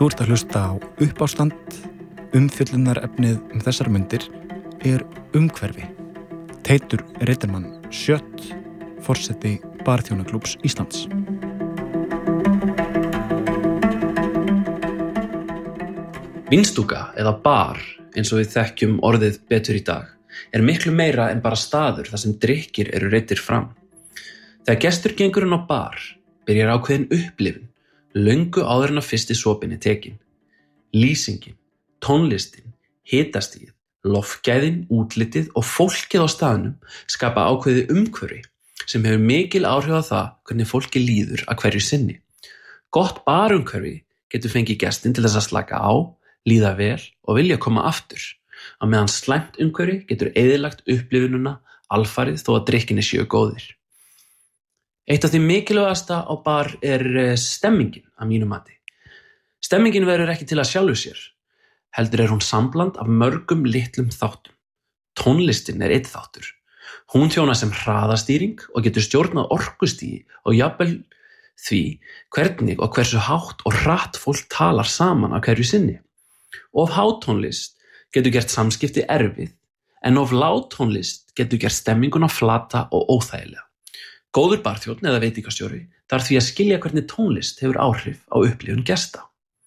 Þú ert að hlusta á Uppástand, umfjöllunarefnið þessar mundir umhverfi. Teitur Reitermann Schjött, forseti Barþjónaklúbbs Íslands. Vínstúka eða bar, eins og við þekkjum orðið betur í dag, miklu meira en bara staður þar sem drykkir eru reiddir fram. Þegar gestur gengur inn á bar, byrjar ákveðin upplifun, löngu áður en að fyrsti sopinn tekin. Lýsingin, tónlistin, hitastigið, loftgæðin, útlitið og fólkið á staðnum skapa ákveðið umhverfi sem hefur mikil áhrif á það hvernig fólki líður að hverju sinni. Gott barumhverfi getur fengið gestinn til þess að slaka á, líða vel og vilja koma aftur, á meðan slæmt umhverfi getur eyðilagt upplifununa alfarið þó að drykkinni séu góðir. Eitt af því mikilvægasta á bar stemmingin að mínu mati. Stemmingin verður ekki til að sjálfu sér, heldur hún sambland af mörgum litlum þáttum. Tónlistin einn þáttur. Hún þjónar sem hraðastýring og getur stjórnað orkustigi og jafnvel því hvernig og hversu hátt og hratt fólk talar saman á hverju sinni. Of hátónlist getur gert samskipti erfið, en of lágtónlist getur gert stemminguna flata og óþægilega. Góður barþjónn eða veitingastjóri þarf því að skilja hvernig tónlist hefur áhrif á upplifun gesta.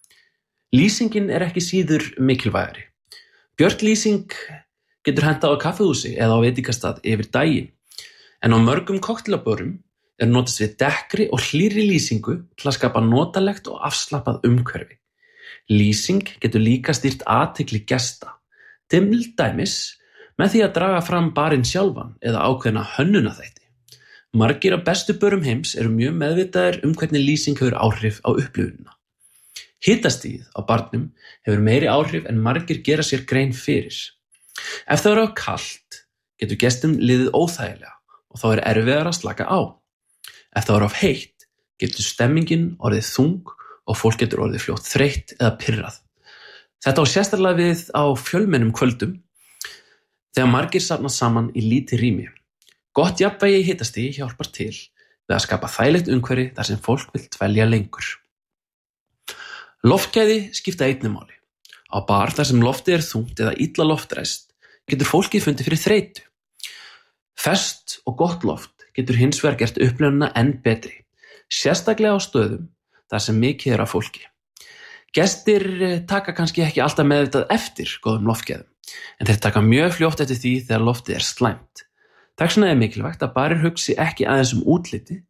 Lýsingin ekki síður mikilvægari. Björt lýsing getur hentað á kaffihúsi eða á veitingastað yfir daginn, en á mörgum kokteilabörum notast við dekkri og hlýrri lýsingu til að skapa notalegt og afslappað umhverfi. Lýsing getur líka stýrt athygli gesta, til dæmis með því að draga fram barinn sjálfan eða ákveðna hönnunarþætti. Margir af bestu börum heims mjög meðvitaðir hvernig lýsing hefur áhrif á upplifunina. Hitastigið á barnum hefur meiri áhrif en margir gera sér grein fyrir. Ef það of kalt, getur gestum liðið óþægilega og þá erfiðara að slaka á. Ef það of heitt, getur stemmingin orðið þung og fólk getur orðið fljótt þreytt eða pirrað. Þetta á sérstaklega við á fjölmennum kvöldum þegar margir safnast saman í lítið rými. Gott jafnvægi í hitastigi hjálpar til við að skapa þægilegt umhverfi þar sem fólk vill dvelja lengur. Loftgæði skipta einnig máli. Á bar þar sem loftið þungt eða illa loftræst getur fólkið fundið fyrir þreytu. Ferskt og gott loft getur hins vegar gert upplifunina enn betri, sérstaklega á stöðum þar sem mikið af fólki. Gestir taka kannski ekki alltaf meðvitað eftir góðum loftgæðum, en þeir taka mjög fljótt eftir því þegar loftið slæmt. Þess vegna mikilvægt að barir hugsi ekki aðeins útliti,